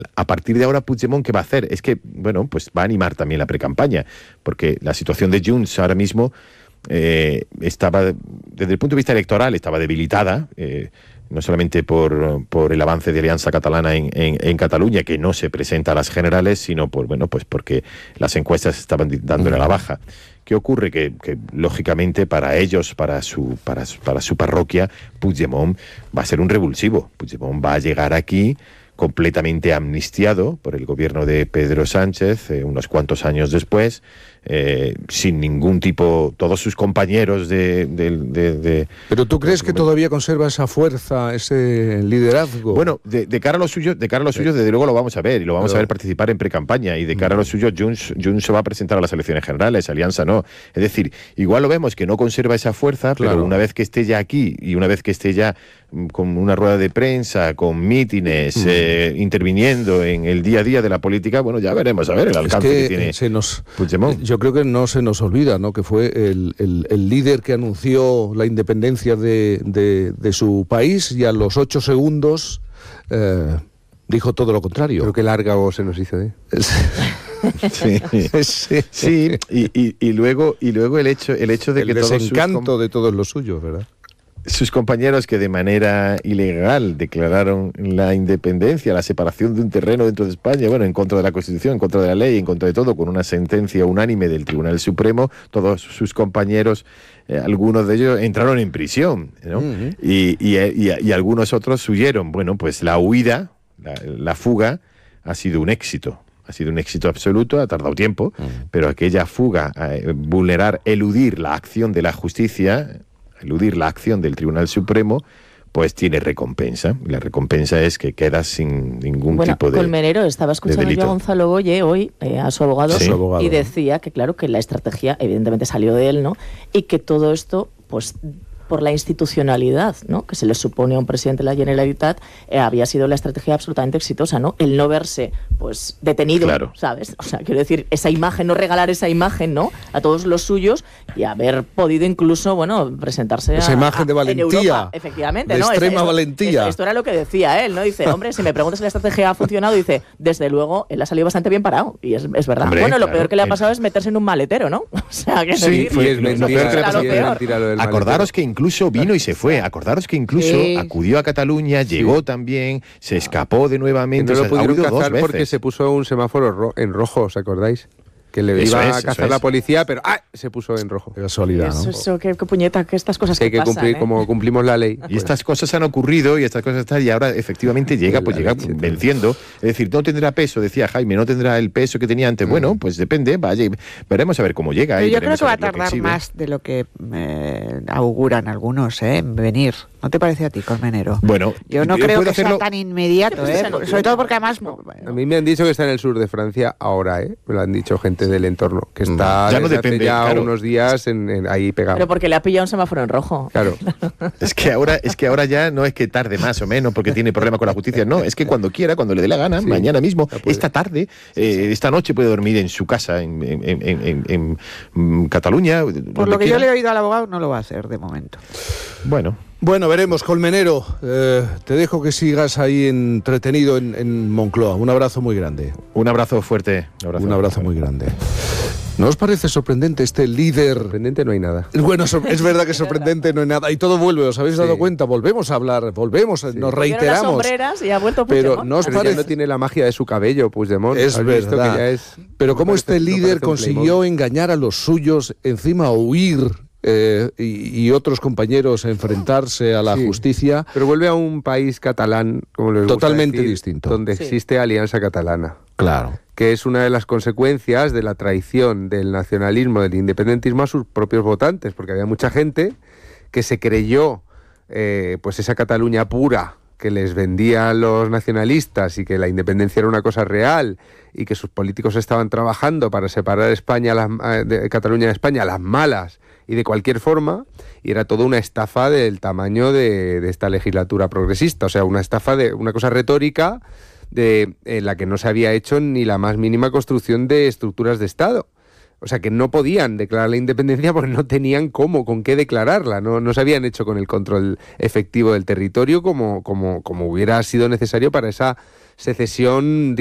A partir de ahora, Puigdemont, ¿qué va a hacer? Es que, bueno, pues va a animar también la precampaña, porque la situación de Junts ahora mismo estaba, desde el punto de vista electoral, estaba debilitada, no solamente por el avance de Alianza Catalana en Cataluña, que no se presenta a las generales, sino pues porque las encuestas estaban dándole a la baja. ¿Qué ocurre? Que lógicamente para ellos, para su parroquia, Puigdemont va a ser un revulsivo. Puigdemont va a llegar aquí completamente amnistiado por el gobierno de Pedro Sánchez, unos cuantos años después, sin ningún tipo, todos sus compañeros de ¿Pero tú crees que todavía conserva esa fuerza, ese liderazgo? Bueno, de cara a los suyos, desde luego lo vamos a ver, y lo vamos a ver participar en precampaña, y de cara a los suyos, Junts se va a presentar a las elecciones generales, Alianza no. Es decir, igual lo vemos que no conserva esa fuerza, pero una vez que esté ya aquí, y una vez que esté ya con una rueda de prensa, con mítines, interviniendo en el día a día de la política, bueno, ya veremos a ver el alcance que tiene Puigdemont. Yo creo que no se nos olvida, ¿no?, que fue el líder que anunció la independencia de su país, y a los 8 segundos dijo todo lo contrario. Pero qué largo se nos hizo, ¿eh? Sí. Y luego el hecho de que el desencanto de todos los suyos, ¿verdad? Sus compañeros que de manera ilegal declararon la independencia, la separación de un terreno dentro de España, bueno, en contra de la Constitución, en contra de la ley, en contra de todo, con una sentencia unánime del Tribunal Supremo, todos sus compañeros, algunos de ellos entraron en prisión, ¿no? Y algunos otros huyeron. Bueno, pues la huida, la fuga, ha sido un éxito. Ha sido un éxito absoluto, ha tardado tiempo, pero aquella fuga, eludir la acción de la justicia, eludir la acción del Tribunal Supremo, pues tiene recompensa. Y la recompensa es que quedas sin ningún tipo de Colmenero, estaba escuchando yo a Gonzalo Boye hoy, a su abogado, ¿sí? Y decía que claro, que la estrategia evidentemente salió de él, ¿no? Y que todo esto, pues por la institucionalidad, ¿no?, que se le supone a un presidente de la Generalitat, había sido la estrategia absolutamente exitosa, ¿no? El no verse, pues, detenido, claro, ¿sabes? O sea, quiero decir, esa imagen, no regalar esa imagen, ¿no?, a todos los suyos, y haber podido incluso, bueno, presentarse esa imagen de valentía, en Europa, efectivamente, de ¿no? extrema valentía. Esto era lo que decía él, ¿no? Dice, hombre, si me preguntas si la estrategia ha funcionado, dice, desde luego, él ha salido bastante bien parado, y es verdad. Hombre, bueno, lo peor que le ha pasado es meterse en un maletero, ¿no? O sea, que sí, es mentira. Acordaros que incluso vino y se fue. Acordaros que incluso acudió a Cataluña, llegó también, se escapó de nuevamente. No lo pudieron cazar dos porque veces. se puso un semáforo en rojo, ¿os acordáis? Que le iba a cazar la policía, pero se puso en rojo. Qué casualidad, ¿no? Eso, qué puñeta, que estas cosas que hay que pasan, cumplir, como cumplimos la ley. Y estas cosas han ocurrido, y estas cosas están, y ahora efectivamente llega venciendo. Es decir, no tendrá peso, decía Jaime, no tendrá el peso que tenía antes. Bueno, pues depende, vaya, veremos a ver cómo llega. Pero yo creo que va a tardar más de lo que auguran algunos, en venir. ¿No te parece a ti, Colmenero? Bueno, yo no creo que sea tan inmediato, sobre todo porque además... A mí me han dicho que está en el sur de Francia ahora, me lo han dicho gente del entorno, que está ya no depende, hace unos días ahí pegado. Pero porque le ha pillado un semáforo en rojo. Claro. Es que ahora ya no es que tarde más o menos porque tiene problema con la justicia, no, es que cuando quiera, cuando le dé la gana, mañana mismo, esta tarde, esta noche puede dormir en su casa en Cataluña. Por lo que yo le he oído al abogado, no lo va a hacer de momento. Bueno, veremos, Colmenero. Te dejo que sigas ahí entretenido en Moncloa. Un abrazo muy grande. Un abrazo fuerte. Un abrazo muy grande. ¿No os parece sorprendente este líder? Sorprendente no hay nada. Bueno, es verdad que sorprendente no hay nada. Y todo vuelve, ¿os habéis dado cuenta? Volvemos a hablar, nos reiteramos. Las sombreras y ha vuelto pero ¿no os parece? Ya no tiene la magia de su cabello, Puigdemont. Es verdad. Pero ¿cómo este líder consiguió engañar a los suyos, encima huir? Y otros compañeros enfrentarse a la justicia. Pero vuelve a un país catalán, como les totalmente gusta decir, distinto, donde existe Alianza Catalana. Claro. Que es una de las consecuencias de la traición del nacionalismo, del independentismo a sus propios votantes, porque había mucha gente que se creyó pues esa Cataluña pura que les vendían los nacionalistas y que la independencia era una cosa real y que sus políticos estaban trabajando para separar de Cataluña de España a las malas y de cualquier forma, y era toda una estafa del tamaño de esta legislatura progresista, o sea, una estafa de una cosa retórica en la que no se había hecho ni la más mínima construcción de estructuras de Estado. O sea, que no podían declarar la independencia porque no tenían con qué declararla, no se habían hecho con el control efectivo del territorio como hubiera sido necesario para esa secesión